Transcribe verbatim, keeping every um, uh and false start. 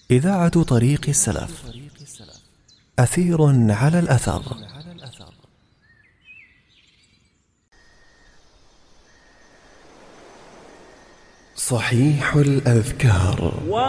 إذاعة طريق السلف. أثير على الأثر. صحيح الأذكار.